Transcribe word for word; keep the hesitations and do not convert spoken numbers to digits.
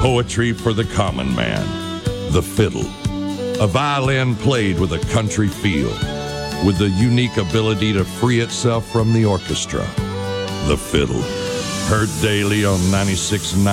Poetry for the common man. The fiddle. A violin played with a country feel, with the unique ability to free itself from the orchestra. The fiddle. Heard daily on ninety-six point nine